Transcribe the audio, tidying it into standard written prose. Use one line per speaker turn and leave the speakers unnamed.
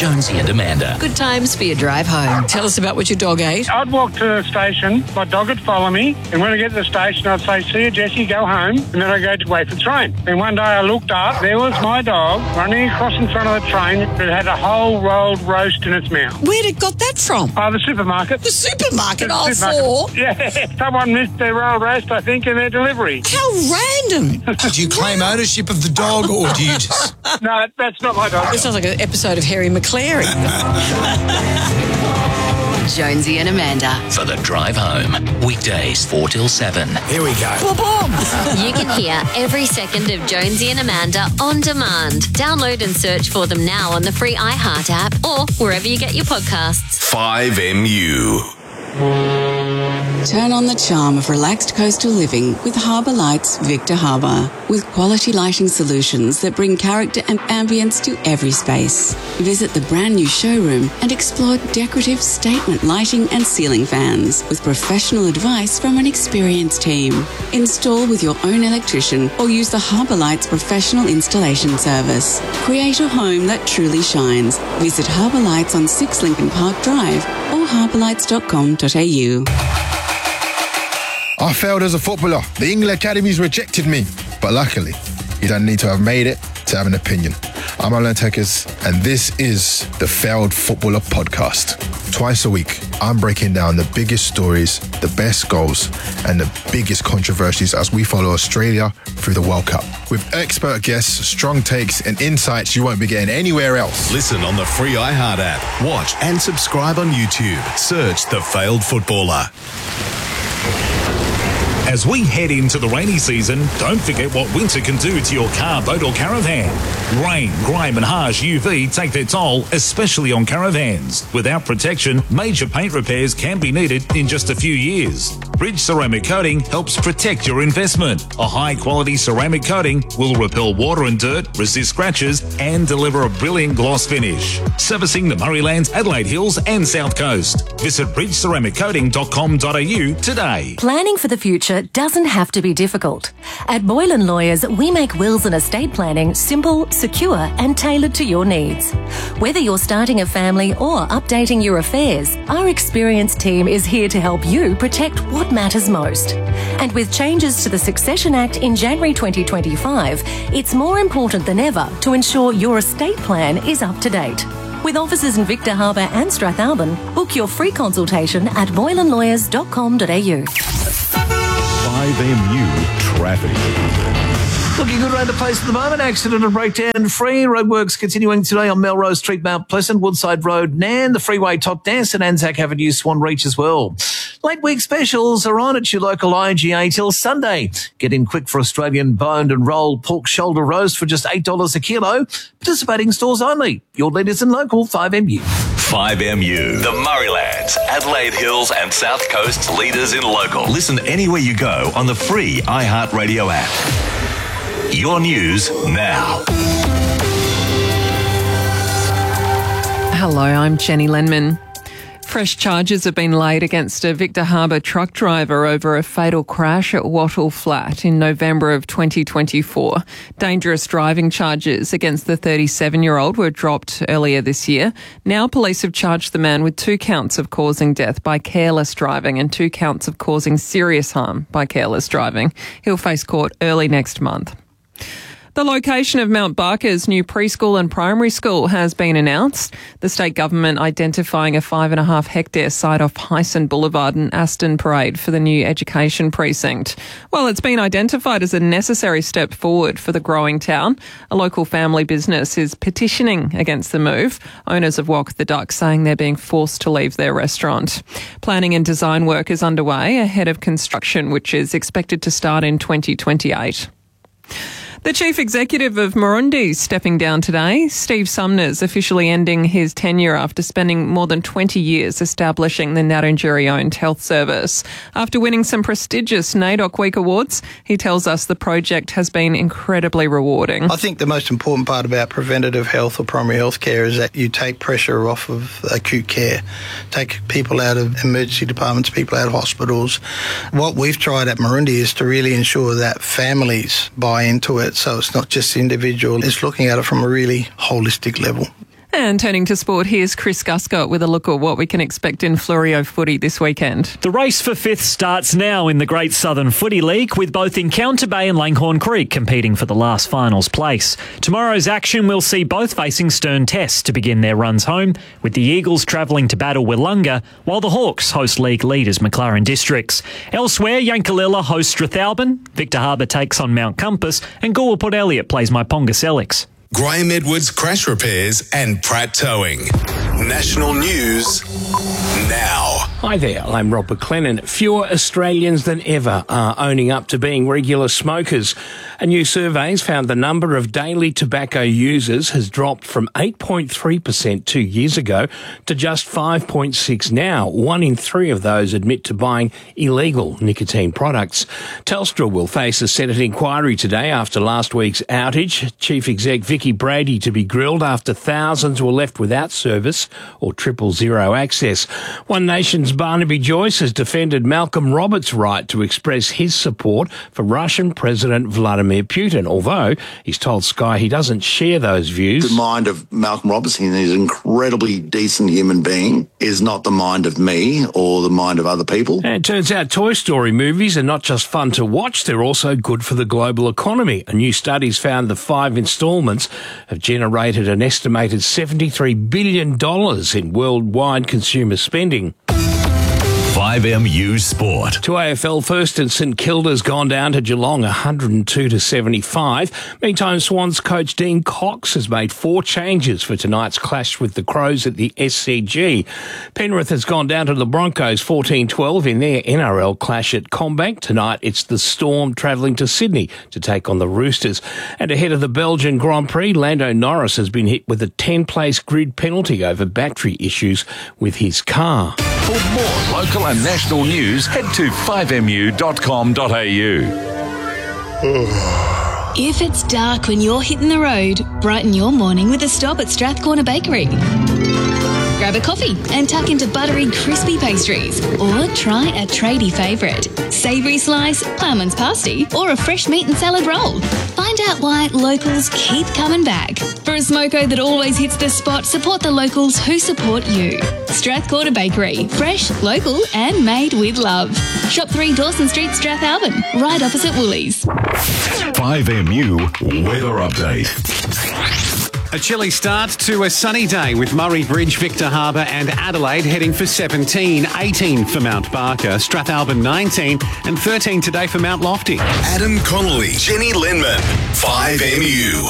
Jonesy and Amanda.
Good times for your drive home. Tell us about what your dog ate.
I'd walk to the station, my dog would follow me, and when I get to the station, I'd say, see you, Jessie, go home, and then I'd go to wait for the train. And one day I looked up, there was my dog running across in front of the train that had a whole rolled roast in its mouth.
Where'd it got that from?
The supermarket.
The supermarket?
The supermarket. Yeah, someone missed their rolled roast, I think, in their delivery.
How random.
Did you claim ownership of the dog, or do you just...
No, that's not my dog.
This sounds like an episode of Harry McClary.
Jonesy and Amanda.
For the drive home. Weekdays 4 till 7.
Here we go.
Boom, boom.
You can hear every second of Jonesy and Amanda on demand. Download and search for them now on the free iHeart app or wherever you get your podcasts.
5MU.
Turn on the charm of relaxed coastal living with Harbour Lights Victor Harbour. With quality lighting solutions that bring character and ambience to every space. Visit the brand new showroom and explore decorative statement lighting and ceiling fans with professional advice from an experienced team. Install with your own electrician or use the Harbour Lights professional installation service. Create a home that truly shines. Visit Harbour Lights on 6 Lincoln Park Drive or harbourlights.com.au.
I failed as a footballer. The England Academies rejected me. But luckily, you don't need to have made it to have an opinion. I'm Alan Tekers, and this is the Failed Footballer Podcast. Twice a week, I'm breaking down the biggest stories, the best goals, and the biggest controversies as we follow Australia through the World Cup. With expert guests, strong takes, and insights you won't be getting anywhere else.
Listen on the free iHeart app. Watch and subscribe on YouTube. Search The Failed Footballer.
As we head into the rainy season, don't forget what winter can do to your car, boat or caravan. Rain, grime and harsh UV take their toll, especially on caravans. Without protection, major paint repairs can be needed in just a few years. Bridge Ceramic Coating helps protect your investment. A high-quality ceramic coating will repel water and dirt, resist scratches and deliver a brilliant gloss finish. Servicing the Murraylands, Adelaide Hills and South Coast. Visit bridgeceramiccoating.com.au today.
Planning for the future doesn't have to be difficult. At Boylan Lawyers, we make wills and estate planning simple, secure and tailored to your needs. Whether you're starting a family or updating your affairs, our experienced team is here to help you protect what matters most. And with changes to the Succession Act in January 2025, it's more important than ever to ensure your estate plan is up to date. With offices in Victor Harbour and Strathalbyn, book your free consultation at boylanlawyers.com.au.
5MU Traffic.
Looking good around the place at the moment. Accident and breakdown free. Roadworks continuing today on Melrose Street, Mount Pleasant, Woodside Road, Nan, the freeway top dance and Anzac Avenue, Swan Reach as well. Late week specials are on at your local IGA till Sunday. Get in quick for Australian boned and rolled pork shoulder roast for just $8 a kilo. Participating stores only. Your leaders in local 5MU.
5MU, the Murraylands, Adelaide Hills and South Coast's leaders in local. Listen anywhere you go on the free iHeartRadio app. Your news now.
Hello, I'm Jenny Lenman. Fresh charges have been laid against a Victor Harbour truck driver over a fatal crash at Wattle Flat in November of 2024. Dangerous driving charges against the 37-year-old were dropped earlier this year. Now police have charged the man with 2 counts of causing death by careless driving and 2 counts of causing serious harm by careless driving. He'll face court early next month. The location of Mount Barker's new preschool and primary school has been announced. The state government identifying a 5.5 hectare site off Hyson Boulevard and Aston Parade for the new education precinct. Well, it's been identified as a necessary step forward for the growing town. A local family business is petitioning against the move. Owners of Walk the Duck saying they're being forced to leave their restaurant. Planning and design work is underway ahead of construction, which is expected to start in 2028. The chief executive of Mirundi is stepping down today. Steve Sumner's officially ending his tenure after spending more than 20 years establishing the Ngarrindjeri-owned health service. After winning some prestigious NAIDOC Week awards, he tells us the project has been incredibly rewarding.
I think the most important part about preventative health or primary health care is that you take pressure off of acute care, take people out of emergency departments, people out of hospitals. What we've tried at Mirundi is to really ensure that families buy into it. So it's not just the individual, it's looking at it from a really holistic level.
And turning to sport, here's Chris Guscott with a look at what we can expect in Florio footy this weekend.
The race for fifth starts now in the Great Southern Footy League, with both Encounter Bay and Langhorne Creek competing for the last finals place. Tomorrow's action will see both facing stern tests to begin their runs home, with the Eagles travelling to battle Willunga, while the Hawks host league leaders McLaren Districts. Elsewhere, Yankalilla hosts Strathalbyn, Victor Harbour takes on Mount Compass, and Galway Port Elliot plays Maiponga Selix.
Graham Edwards Crash Repairs and Pratt Towing. National news now.
Hi there, I'm Rob McLennan. Fewer Australians than ever are owning up to being regular smokers. A new survey has found the number of daily tobacco users has dropped from 8.3% 2 years ago to just 5.6% now. 1 in 3 of those admit to buying illegal nicotine products. Telstra will face a Senate inquiry today after last week's outage. Chief Exec Vicky Brady to be grilled after thousands were left without service or 000 access. One Nation's Barnaby Joyce has defended Malcolm Roberts' right to express his support for Russian President Vladimir Putin, although he's told Sky he doesn't share those views.
The mind of Malcolm Roberts, he's an incredibly decent human being, is not the mind of me or the mind of other people.
And it turns out Toy Story movies are not just fun to watch, they're also good for the global economy. A new study's found the 5 instalments have generated an estimated $73 billion in worldwide consumer spending.
5MU Sport.
To AFL first, and St Kilda's gone down to Geelong 102-75. Meantime, Swans coach Dean Cox has made 4 changes for tonight's clash with the Crows at the SCG. Penrith has gone down to the Broncos 14-12 in their NRL clash at Combank. Tonight, it's the Storm travelling to Sydney to take on the Roosters. And ahead of the Belgian Grand Prix, Lando Norris has been hit with a 10-place grid penalty over battery issues with his car.
For more local and national news, head to 5mu.com.au.
If it's dark when you're hitting the road, brighten your morning with a stop at Strathcorner Bakery. Grab a coffee and tuck into buttery, crispy pastries. Or try a tradie favourite, savoury slice, ploughman's pasty, or a fresh meat and salad roll. Find out why locals keep coming back. For a smoko that always hits the spot, support the locals who support you. Strathcorner Bakery. Fresh, local and made with love. Shop 3 Dawson Street, Strathalbyn. Right opposite Woolies.
5MU Weather Update.
A chilly start to a sunny day with Murray Bridge, Victor Harbour and Adelaide heading for 17, 18 for Mount Barker, Strathalbyn 19 and 13 today for Mount Lofty.
Adam Connolly, Jenny Lenman, 5MU.